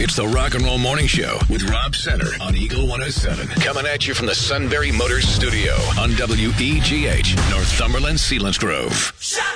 It's the Rock and Roll Morning Show with Rob Center on Eagle 107. Coming at you from the Sunbury Motors Studio on WEGH, Northumberland, Selinsgrove.